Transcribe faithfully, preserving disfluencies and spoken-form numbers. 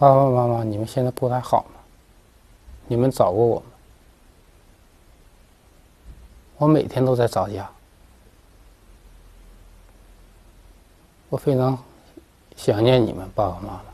爸爸妈妈，你们现在不还好吗？你们找过我吗？我每天都在找家，我非常想念你们，爸爸妈妈。